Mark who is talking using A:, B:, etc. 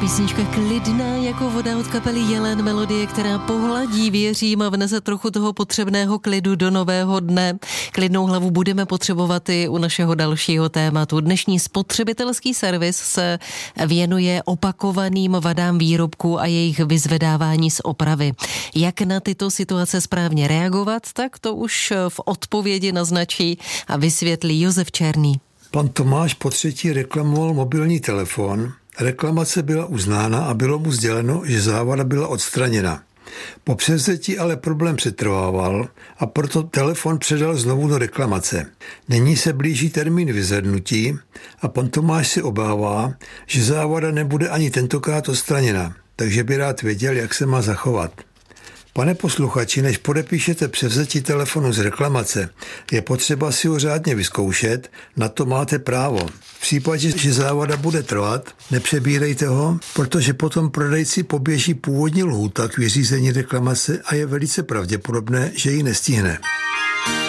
A: písnička klidná jako voda od kapely Jelen, melodie, která pohladí, věřím, a vnese trochu toho potřebného klidu do nového dne. Klidnou hlavu budeme potřebovat i u našeho dalšího tématu. Dnešní spotřebitelský servis se věnuje opakovaným vadám výrobků a jejich vyzvedávání z opravy. Jak na tyto situace správně reagovat, tak to už v odpovědi naznačí a vysvětlí Josef Černý.
B: Pan Tomáš po třetí reklamoval mobilní telefon. Reklamace byla uznána a bylo mu sděleno, že závada byla odstraněna. Po převzetí ale problém přetrvával a proto telefon předal znovu do reklamace. Nyní se blíží termín vyzvednutí a pan Tomáš si obává, že závada nebude ani tentokrát odstraněna, takže by rád věděl, jak se má zachovat. Pane posluchači, než podepíšete převzetí telefonu z reklamace, je potřeba si ho řádně vyzkoušet, na to máte právo. V případě, že závada bude trvat, nepřebírejte ho, protože potom prodejci poběží původní lhůta k vyřízení reklamace a je velice pravděpodobné, že ji nestihne.